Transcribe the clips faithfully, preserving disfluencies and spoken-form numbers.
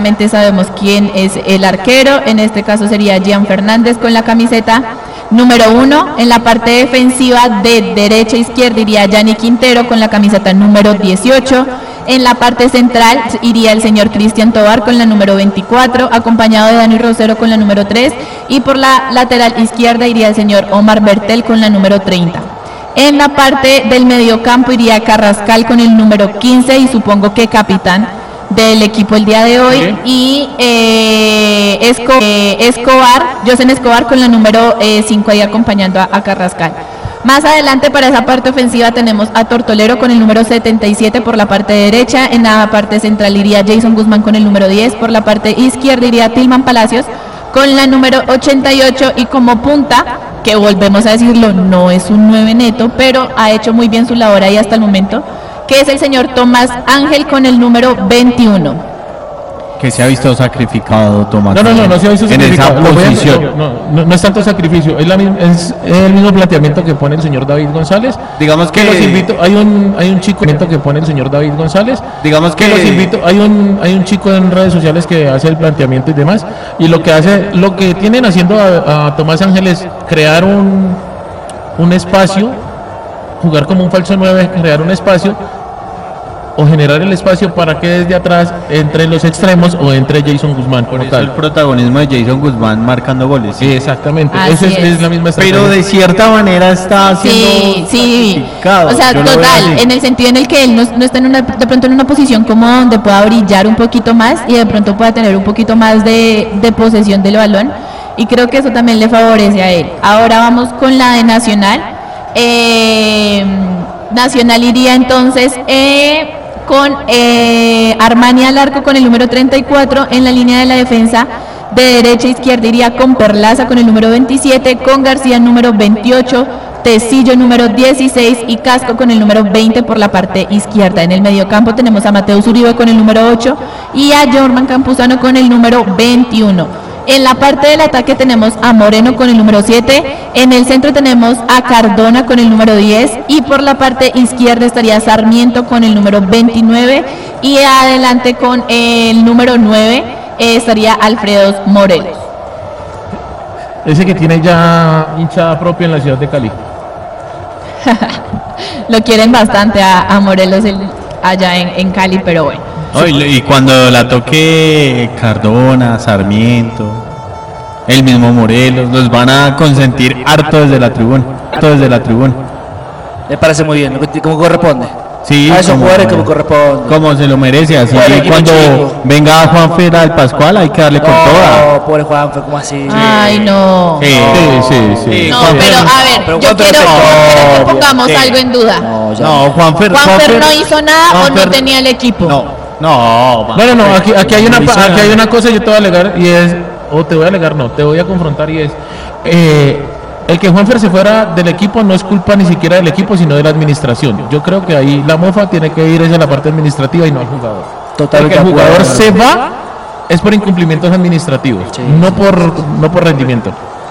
claramente sabemos quién es el arquero. En este caso sería Gian Fernández con la camiseta número uno. En la parte defensiva de derecha a izquierda iría Yanni Quintero con la camiseta número dieciocho. En la parte central iría el señor Cristian Tobar con la número veinticuatro, acompañado de Dani Rosero con la número tres, y por la lateral izquierda iría el señor Omar Bertel con la número treinta. En la parte del mediocampo iría Carrascal con el número quince y supongo que capitán del equipo el día de hoy, ¿sí? Y eh, Esco, eh, Escobar, Josen Escobar con la número cinco eh, ahí acompañando a, a Carrascal. Más adelante para esa parte ofensiva tenemos a Tortolero con el número setenta y siete por la parte derecha. En la parte central iría Jason Guzmán con el número diez. Por la parte izquierda iría Tilman Palacios con la número ochenta y ocho. Y como punta, que volvemos a decirlo, no es un nueve neto, pero ha hecho muy bien su labor ahí hasta el momento, que es el señor Tomás Ángel con el número veintiuno. Que se ha visto sacrificado, Tomás. No, no, no, no se ha visto sacrificado. En esa posición. No, no, no es tanto sacrificio, es, la, es el mismo planteamiento que pone el señor David González. Digamos que, que los invito, hay un hay un chico que pone el señor David González. Digamos que, que los invito, hay un hay un chico en redes sociales que hace el planteamiento y demás, y lo que hace, lo que tienen haciendo a, a Tomás Ángel es crear un un espacio, jugar como un falso nueve, crear un espacio o generar el espacio para que desde atrás entre los extremos o entre Jason Guzmán. Por eso el protagonismo de Jason Guzmán marcando goles. Sí, exactamente. Esa es, es la misma estrategia. Pero de cierta manera está siendo sí, sí. O sea, total, en el sentido en el que él no, no está en una, de pronto en una posición como donde pueda brillar un poquito más y de pronto pueda tener un poquito más de, de posesión del balón, y creo que eso también le favorece a él. Ahora vamos con la de Nacional. Eh, Nacional iría entonces eh, con eh, Armani al arco con el número treinta y cuatro. En la línea de la defensa de derecha a izquierda iría con Perlaza con el número veintisiete, con García número veintiocho, Tecillo número dieciséis y Casco con el número veinte por la parte izquierda. En el mediocampo tenemos a Mateus Uribe con el número ocho y a Jorman Campuzano con el número veintiuno. En la parte del ataque tenemos a Moreno con el número siete, en el centro tenemos a Cardona con el número diez y por la parte izquierda estaría Sarmiento con el número veintinueve y adelante con el número nueve eh, estaría Alfredo Morelos. Ese que tiene ya hinchada propia en la ciudad de Cali. Lo quieren bastante a, a Morelos el, allá en, en Cali, pero bueno. Oh, y, y cuando la toque Cardona, Sarmiento, el mismo Morelos, los van a consentir harto desde la tribuna, harto desde la tribuna. Me parece muy bien, como corresponde. Sí, a esos como, jugadores como corresponde. Como se lo merece, así Bueno, que cuando chico. venga Juanfer al Pascual hay que darle no, con toda. No, pobre Juanfer, ¿cómo así? Ay, no. Sí, sí, sí, sí. No, Juanfer, pero a ver, pero yo Juanfer quiero, se quiero que copia. pongamos Sí. algo en duda. No, ya No, Juanfer, Juanfer no hizo nada Juanfer- o no tenía el equipo. No, no. No, no, no, aquí, aquí, hay una, No hizo aquí nada. hay una cosa, yo te voy a alegar y es, o te voy a alegar, no, te voy a confrontar y es, eh, el que Juanfer se fuera del equipo no es culpa ni siquiera del equipo, sino de la administración. Yo creo que ahí la mofa tiene que ir en la parte administrativa y no al jugador. Totalmente Porque el de jugador acuerdo. se va es por incumplimientos administrativos, Sí, no sí, por no por rendimiento.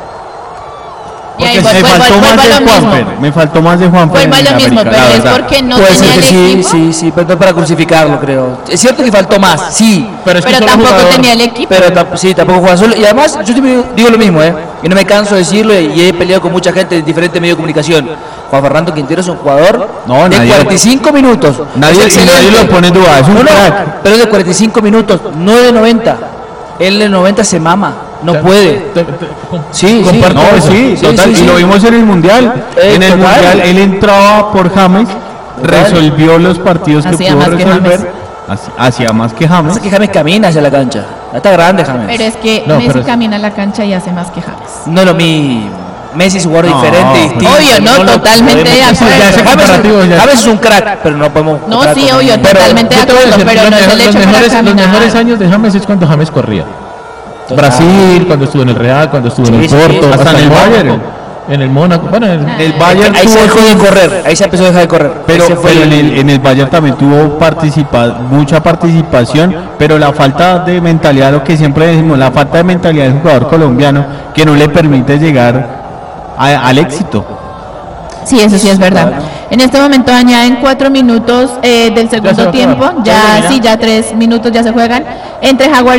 Y ahí Porque vuelvo- me faltó vuelvo más a de lo mismo. Juanfer, me faltó más de Juanfer. Vuelvo a en lo mismo, América, pero la es verdad. porque no Puede tenía ser el que sí, equipo, sí, sí, pero no para crucificarlo, creo. Es cierto que faltó más, sí. Pero, es que pero solo tampoco jugador- tenía el equipo. Pero ta- sí, tampoco juega solo. Y además, yo siempre digo lo mismo, ¿eh? Y no me canso de decirlo, y he peleado con mucha gente en diferentes medios de comunicación. Juan Fernando Quintero es un jugador No, de nadie- cuarenta y cinco minutos. Nadie- Es y nadie excelente. lo pone en duda, es un No, no, crack. pero es de cuarenta y cinco minutos, no de noventa. Él de noventa se mama, no puede. Te- te- com- Sí, comparto No, eso. sí, Sí, total, sí, y sí. lo vimos en el Mundial. Eh, en el total. Mundial él entraba por James, Total. resolvió los partidos que Hacía pudo más que resolver, James. hac- hacía más que James. Pasa que James camina hacia la cancha. Ya está grande James. Pero es que No, Messi pero es- camina a la cancha y hace más que James. No es lo mismo. Messi es un jugador No, diferente, distinto. Obvio, no, lo totalmente podemos- de Sí, ya ese acuerdo. James, comparativo ya- James es un crack, pero no podemos. No, comparar sí, con obvio, él. Pero totalmente de yo te voy a acuerdo, decir, pero los no es el mejores- hecho los para mejores, los caminar. mejores años de James es cuando James corría. Total. Brasil, cuando estuvo en el Real, cuando estuvo en Sí, el sí, Porto, sí. Hasta en el Mónaco, Bayern. en el Mónaco, bueno, en el, El Bayern Ahí se tuvo dejó de sus- correr, ahí se empezó a dejar de correr. Pero, Ese fue pero en, el- el, en el Bayern también tuvo participa, mucha participación, pero la falta de mentalidad, lo que siempre decimos, la falta de mentalidad del jugador colombiano que no le permite llegar a- al éxito. Sí, eso sí es verdad. En este momento añaden cuatro minutos eh, del Ya se va segundo a tiempo. acabar. Ya, Ya sí, ya tres minutos ya se juegan entre Jaguares